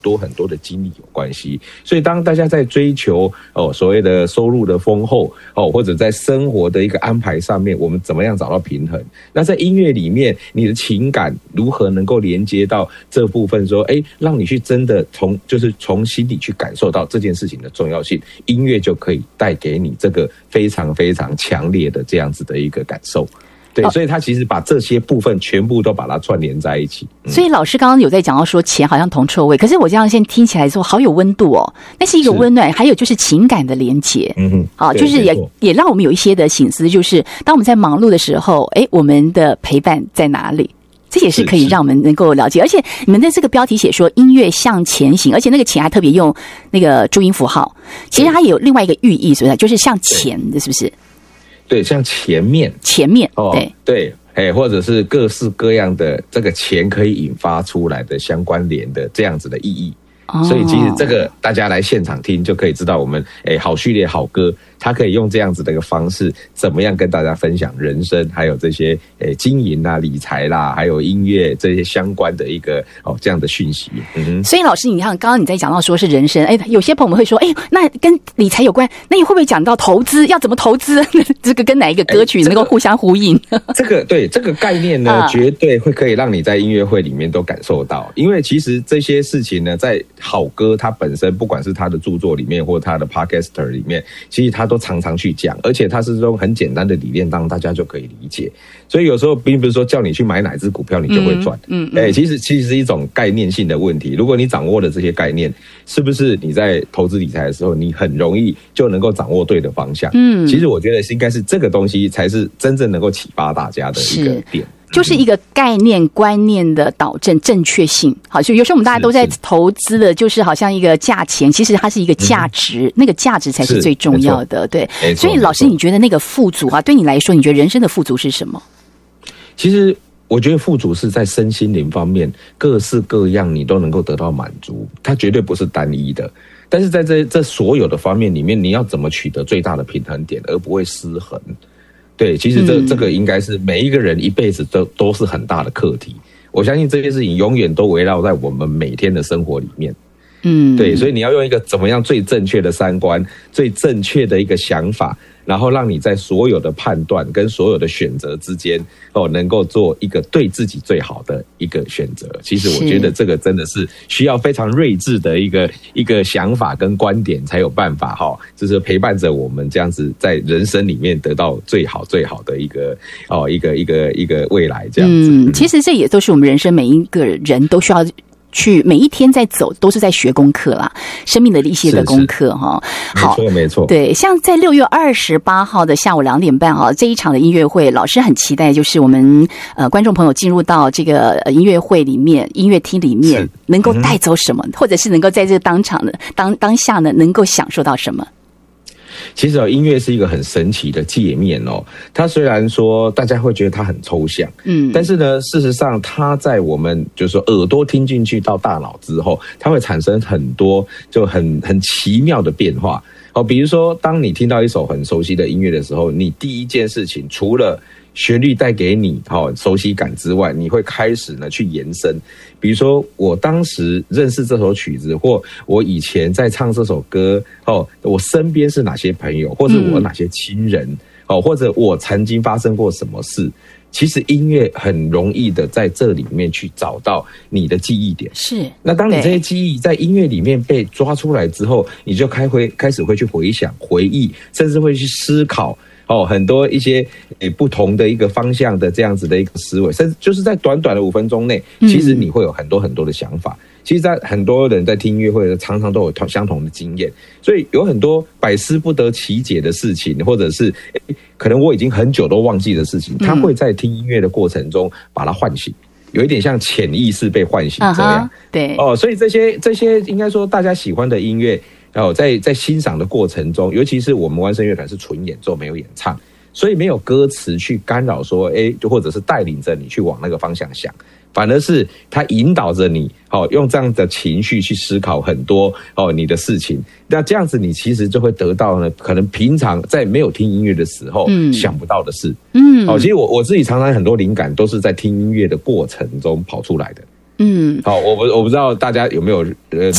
很多的经历有关系。所以当大家在追求所谓的收入的丰厚或者在生活的一个安排上面，我们怎么样找到平衡？那在音乐里面，你的情感如何能够连接到这部分说，让你去真的从心里去感受到这件事情的重要性，音乐就可以带给你这个非常非常强烈的这样子的一个感受。对，所以他其实把这些部分全部都把它串联在一起。 所以老师刚刚有在讲到说钱好像铜臭味，可是我这样先听起来说好有温度哦，那是一个温暖，还有就是情感的连结。就是也让我们有一些的省思，就是当我们在忙碌的时候，我们的陪伴在哪里？这也是可以让我们能够了解。而且你们的这个标题写说音乐向前行，而且那个钱还特别用那个注音符号，其实它也有另外一个寓意，是不是？就是向前的，是不是？ 对，像前面，对，或者是各式各样的这个钱可以引发出来的相关联的这样子的意义。所以其实这个大家来现场听就可以知道，我们好序列好歌，它可以用这样子的一个方式，怎么样跟大家分享人生，还有这些经营啦、理财啦，还有音乐这些相关的一个这样的讯息。 所以老师，你看刚刚你在讲到说是人生，有些朋友们会说，那跟理财有关，那你会不会讲到投资？要怎么投资？这个跟哪一个歌曲能够互相呼应？ 这个概念呢，绝对会可以让你在音乐会里面都感受到，因为其实这些事情呢，在好歌它本身，不管是他的著作里面或他的 podcaster 里面，其实他都常常去讲，而且他是用很简单的理念，让大家就可以理解。所以有时候并不是说叫你去买哪只股票你就会赚，其实是一种概念性的问题。如果你掌握了这些概念，是不是你在投资理财的时候，你很容易就能够掌握对的方向？其实我觉得应该是这个东西才是真正能够启发大家的一个点。 就是一个概念观念的导正正确性。好，就有时候我们大家都在投资的，就是好像一个价钱，其实它是一个价值，那个价值才是最重要的。对，所以老师，你觉得那个富足啊，对你来说，你觉得人生的富足是什么？ 其实我觉得富足是在身心灵方面各式各样你都能够得到满足，它绝对不是单一的。但是在这所有的方面里面，你要怎么取得最大的平衡点，而不会失衡？对，其实这个应该是每一个人一辈子都是很大的课题。我相信这件事情永远都围绕在我们每天的生活里面。对，所以你要用一个怎么样最正确的三观，最正确的一个想法，然后让你在所有的判断跟所有的选择之间能够做一个对自己最好的一个选择。其实我觉得这个真的是需要非常睿智的一个想法跟观点，才有办法就是陪伴着我们这样子在人生里面得到最好的一个未来这样子。 其实这也都是我们人生每一个人都需要去每一天在走，都是在学功课啦，生命的一些的功课哈。 好，没错。 对，像在6月28号的下午2点半这一场的音乐会，老师很期待，就是我们观众朋友进入到这个音乐会里面、音乐厅里面，能够带走什么，或者是能够在这个当场的当下呢，能够享受到什么。 其实音乐是一个很神奇的界面它虽然说大家会觉得它很抽象，但是呢，事实上它在我们就是说耳朵听进去到大脑之后，它会产生很多就很奇妙的变化。比如说当你听到一首很熟悉的音乐的时候，你第一件事情除了旋律带给你熟悉感之外，你会开始呢去延伸。比如说我当时认识这首曲子，或我以前在唱这首歌我身边是哪些朋友，或是我哪些亲人或者我曾经发生过什么事。其实音乐很容易的在这里面去找到你的记忆点。是，那当你这些记忆在音乐里面被抓出来之后，你就开始会去回想、回忆，甚至会去思考很多一些不同的一个方向的这样子的一个思维，甚至就是在短短的5分钟内，其实你会有很多很多的想法。其实在很多人在听音乐会的常常都有相同的经验，所以有很多百思不得其解的事情，或者是可能我已经很久都忘记的事情，他会在听音乐的过程中把它唤醒，有一点像潜意识被唤醒这样。 对所以这些应该说大家喜欢的音乐在欣赏的过程中，尤其是我们万声乐团是纯演奏没有演唱，所以没有歌词去干扰说或者是带领着你去往那个方向想，反而是它引导着你用这样的情绪去思考很多你的事情。那这样子你其实就会得到呢可能平常在没有听音乐的时候想不到的事。其实我自己常常很多灵感都是在听音乐的过程中跑出来的。我不知道大家有没有